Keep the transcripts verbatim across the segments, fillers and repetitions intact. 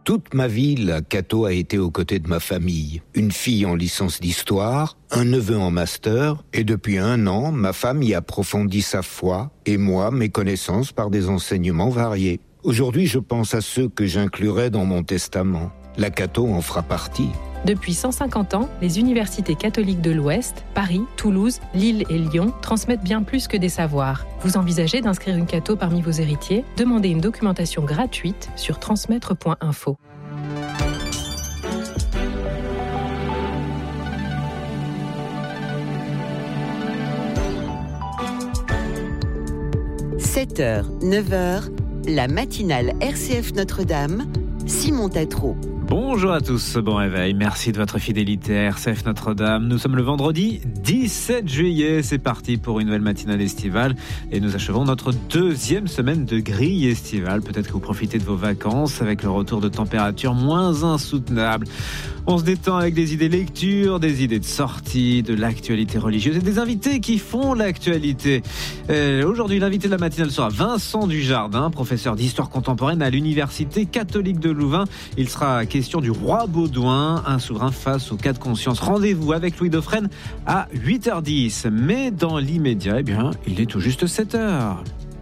Toute ma vie, la Cato a été aux côtés de ma famille. Une fille en licence d'histoire, un neveu en master, et depuis un an, ma femme y approfondit sa foi, et moi, mes connaissances par des enseignements variés. Aujourd'hui, je pense à ceux que j'inclurai dans mon testament. La Cato en fera partie. Depuis cent cinquante ans, les universités catholiques de l'Ouest, Paris, Toulouse, Lille et Lyon transmettent bien plus que des savoirs. Vous envisagez d'inscrire une Cato parmi vos héritiers ? Demandez une documentation gratuite sur transmettre point info. sept heures, neuf heures, la matinale R C F Notre-Dame, Simon Tatro. Bonjour à tous, bon réveil, merci de votre fidélité à R C F Notre-Dame. Nous sommes le vendredi dix-sept juillet, c'est parti pour une nouvelle matinale estivale et nous achevons notre deuxième semaine de grille estivale. Peut-être que vous profitez de vos vacances avec le retour de températures moins insoutenables. On se détend avec des idées lecture, des idées de sortie, de l'actualité religieuse et des invités qui font l'actualité. Euh, aujourd'hui, l'invité de la matinale sera Vincent Dujardin, professeur d'histoire contemporaine à l'Université catholique de Louvain. Il sera question du roi Baudouin, un souverain face au cas de conscience. Rendez-vous avec Louis Dauphren à huit heures dix. Mais dans l'immédiat, eh bien, il est tout juste sept heures.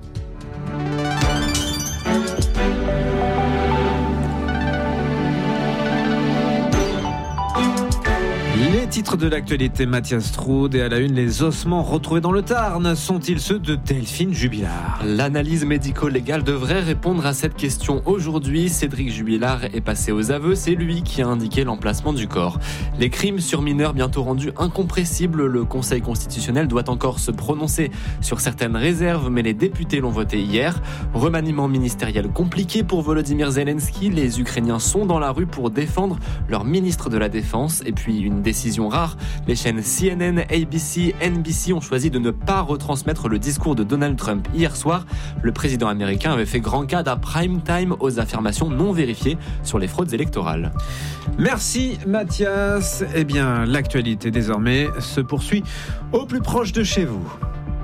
Les titres de l'actualité, Mathias Troude, et à la une, les ossements retrouvés dans le Tarn sont-ils ceux de Delphine Jubilard ? L'analyse médico-légale devrait répondre à cette question aujourd'hui. Cédric Jubilard est passé aux aveux, c'est lui qui a indiqué l'emplacement du corps. Les crimes sur mineurs bientôt rendus incompressibles, le Conseil constitutionnel doit encore se prononcer sur certaines réserves, mais les députés l'ont voté hier. Remaniement ministériel compliqué pour Volodymyr Zelensky, les Ukrainiens sont dans la rue pour défendre leur ministre de la Défense, et puis une décision rare, les chaînes C N N, A B C, N B C ont choisi de ne pas retransmettre le discours de Donald Trump hier soir. Le président américain avait fait grand cas d'un prime time aux affirmations non vérifiées sur les fraudes électorales. Merci Mathias. Eh bien, l'actualité désormais se poursuit au plus proche de chez vous.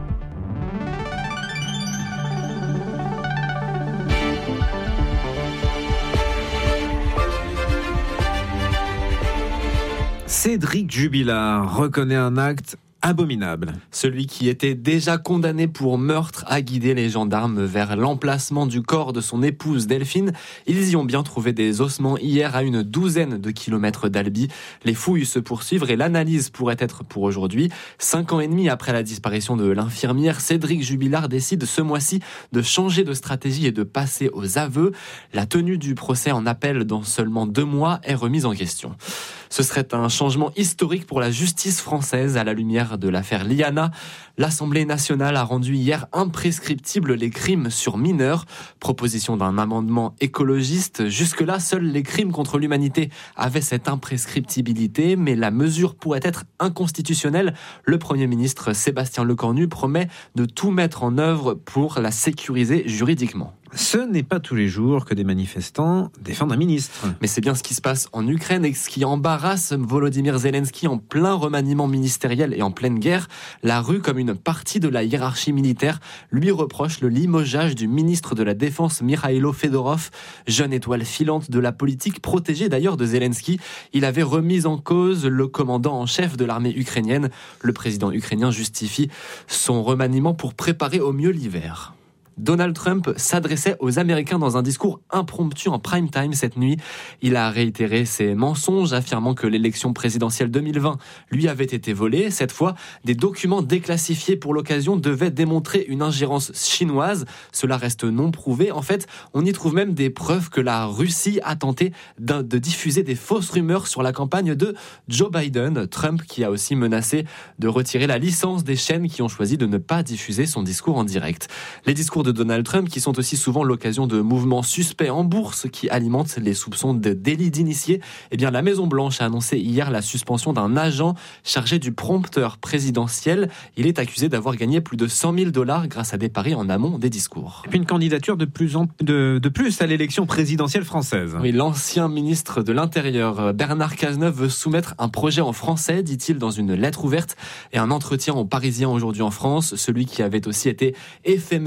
Cédric Jubilard reconnaît un acte abominable. Celui qui était déjà condamné pour meurtre a guidé les gendarmes vers l'emplacement du corps de son épouse Delphine. Ils y ont bien trouvé des ossements hier à une douzaine de kilomètres d'Albi. Les fouilles se poursuivent et l'analyse pourrait être pour aujourd'hui. Cinq ans et demi après la disparition de l'infirmière, Cédric Jubilard décide ce mois-ci de changer de stratégie et de passer aux aveux. La tenue du procès en appel dans seulement deux mois est remise en question. Ce serait un changement historique pour la justice française à la lumière de l'affaire Liana. L'Assemblée nationale a rendu hier imprescriptibles les crimes sur mineurs. Proposition d'un amendement écologiste. Jusque-là, seuls les crimes contre l'humanité avaient cette imprescriptibilité, mais la mesure pourrait être inconstitutionnelle. Le Premier ministre Sébastien Lecornu promet de tout mettre en œuvre pour la sécuriser juridiquement. Ce n'est pas tous les jours que des manifestants défendent un ministre. Mais c'est bien ce qui se passe en Ukraine et ce qui embarrasse Volodymyr Zelensky en plein remaniement ministériel et en pleine guerre. La rue, comme une partie de la hiérarchie militaire, lui reproche le limogeage du ministre de la Défense Mikhailo Fedorov, jeune étoile filante de la politique, protégée d'ailleurs de Zelensky. Il avait remis en cause le commandant en chef de l'armée ukrainienne. Le président ukrainien justifie son remaniement pour préparer au mieux l'hiver. Donald Trump s'adressait aux Américains dans un discours impromptu en prime time cette nuit. Il a réitéré ses mensonges, affirmant que l'élection présidentielle deux mille vingt lui avait été volée. Cette fois, des documents déclassifiés pour l'occasion devaient démontrer une ingérence chinoise. Cela reste non prouvé. En fait, on y trouve même des preuves que la Russie a tenté de diffuser des fausses rumeurs sur la campagne de Joe Biden. Trump qui a aussi menacé de retirer la licence des chaînes qui ont choisi de ne pas diffuser son discours en direct. Les discours de Donald Trump qui sont aussi souvent l'occasion de mouvements suspects en bourse qui alimentent les soupçons de délit d'initié. Eh bien, la Maison-Blanche a annoncé hier la suspension d'un agent chargé du prompteur présidentiel. Il est accusé d'avoir gagné plus de cent mille dollars grâce à des paris en amont des discours. Et puis une candidature de plus, en, de, de plus à l'élection présidentielle française. Oui, l'ancien ministre de l'Intérieur Bernard Cazeneuve veut soumettre un projet en français, dit-il dans une lettre ouverte et un entretien aux Parisiens aujourd'hui en France. Celui qui avait aussi été éphémère Premier ministre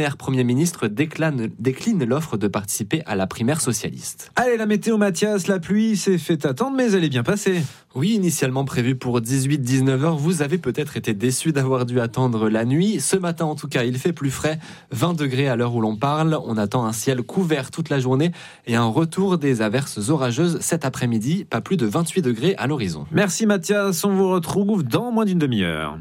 ministre décline, décline l'offre de participer à la primaire socialiste. Allez, la météo, Mathias, la pluie s'est fait attendre, mais elle est bien passée. Oui, initialement prévu pour dix-huit à dix-neuf heures, vous avez peut-être été déçus d'avoir dû attendre la nuit. Ce matin, en tout cas, il fait plus frais, vingt degrés à l'heure où l'on parle. On attend un ciel couvert toute la journée et un retour des averses orageuses cet après-midi, pas plus de vingt-huit degrés à l'horizon. Merci Mathias, on vous retrouve dans moins d'une demi-heure.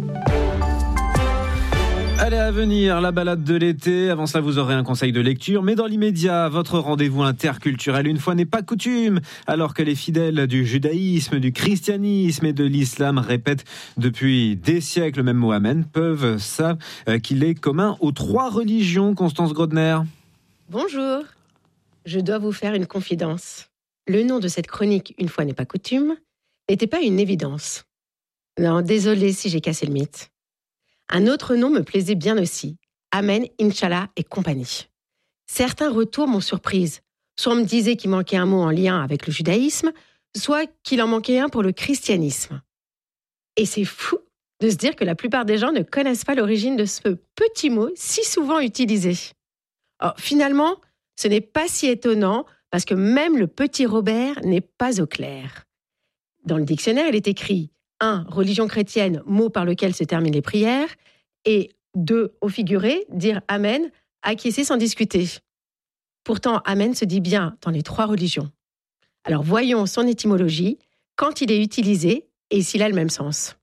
Allez, à venir, la balade de l'été. Avant cela, vous aurez un conseil de lecture. Mais dans l'immédiat, votre rendez-vous interculturel, une fois n'est pas coutume. Alors que les fidèles du judaïsme, du christianisme et de l'islam répètent depuis des siècles le même mot amen, peuvent savent qu'il est commun aux trois religions. Constance Grodner. Bonjour. Je dois vous faire une confidence. Le nom de cette chronique, une fois n'est pas coutume, n'était pas une évidence. Non, désolé si j'ai cassé le mythe. Un autre nom me plaisait bien aussi, Amen, Inch'Allah et compagnie. Certains retours m'ont surprise. Soit on me disait qu'il manquait un mot en lien avec le judaïsme, soit qu'il en manquait un pour le christianisme. Et c'est fou de se dire que la plupart des gens ne connaissent pas l'origine de ce petit mot si souvent utilisé. Oh, finalement, ce n'est pas si étonnant parce que même le petit Robert n'est pas au clair. Dans le dictionnaire, il est écrit un. Religion chrétienne, mot par lequel se terminent les prières. Et deux. Au figuré, dire Amen, acquiescer sans discuter. Pourtant, Amen se dit bien dans les trois religions. Alors voyons son étymologie, quand il est utilisé et s'il a le même sens.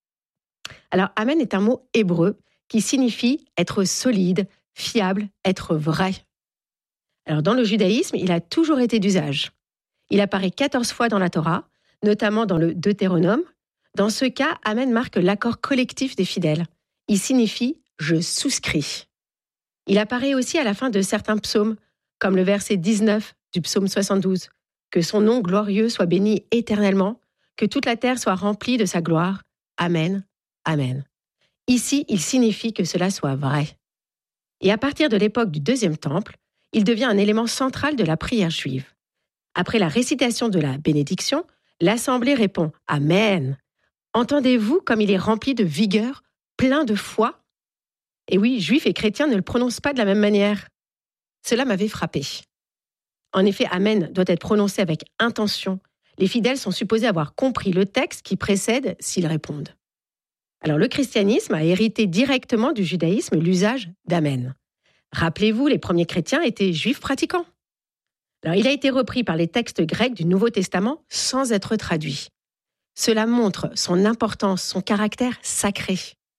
Alors Amen est un mot hébreu qui signifie être solide, fiable, être vrai. Alors dans le judaïsme, il a toujours été d'usage. Il apparaît quatorze fois dans la Torah, notamment dans le Deutéronome. Dans ce cas, Amen marque l'accord collectif des fidèles. Il signifie « je souscris ». Il apparaît aussi à la fin de certains psaumes, comme le verset dix-neuf du psaume soixante-douze. « Que son nom glorieux soit béni éternellement, que toute la terre soit remplie de sa gloire. Amen, Amen ». Ici, il signifie que cela soit vrai. Et à partir de l'époque du Deuxième Temple, il devient un élément central de la prière juive. Après la récitation de la bénédiction, l'assemblée répond « Amen ». Entendez-vous comme il est rempli de vigueur, plein de foi ? Et oui, juifs et chrétiens ne le prononcent pas de la même manière. Cela m'avait frappé. En effet, Amen doit être prononcé avec intention. Les fidèles sont supposés avoir compris le texte qui précède s'ils répondent. Alors le christianisme a hérité directement du judaïsme l'usage d'Amen. Rappelez-vous, les premiers chrétiens étaient juifs pratiquants. Alors il a été repris par les textes grecs du Nouveau Testament sans être traduit. Cela montre son importance, son caractère sacré.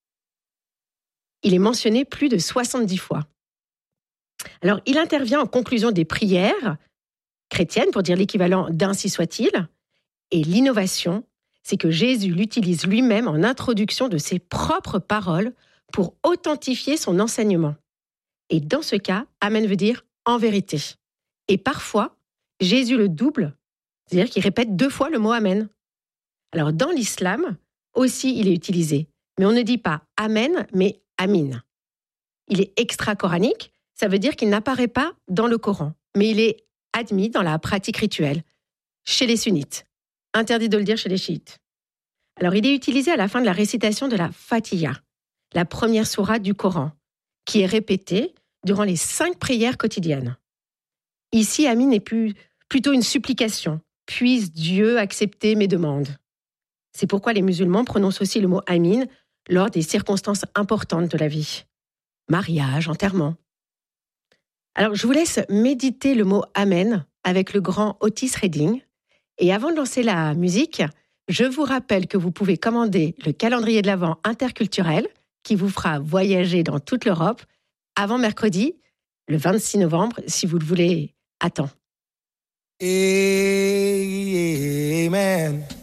Il est mentionné plus de soixante-dix fois. Alors, il intervient en conclusion des prières chrétiennes, pour dire l'équivalent d'Ainsi soit-il. Et l'innovation, c'est que Jésus l'utilise lui-même en introduction de ses propres paroles pour authentifier son enseignement. Et dans ce cas, Amen veut dire en vérité. Et parfois, Jésus le double, c'est-à-dire qu'il répète deux fois le mot Amen. Alors, dans l'islam, aussi, il est utilisé. Mais on ne dit pas « Amen », mais « Amin ». Il est extra-coranique, ça veut dire qu'il n'apparaît pas dans le Coran, mais il est admis dans la pratique rituelle, chez les sunnites. Interdit de le dire chez les chiites. Alors, il est utilisé à la fin de la récitation de la Fatiha, la première sourate du Coran, qui est répétée durant les cinq prières quotidiennes. Ici, Amin est plus, plutôt une supplication. Puisse Dieu accepter mes demandes. C'est pourquoi les musulmans prononcent aussi le mot « Amin » lors des circonstances importantes de la vie. Mariage, enterrement. Alors, je vous laisse méditer le mot « Amen » avec le grand Otis Redding. Et avant de lancer la musique, je vous rappelle que vous pouvez commander le calendrier de l'Avent interculturel qui vous fera voyager dans toute l'Europe avant mercredi, le vingt-six novembre, si vous le voulez à temps. Amen.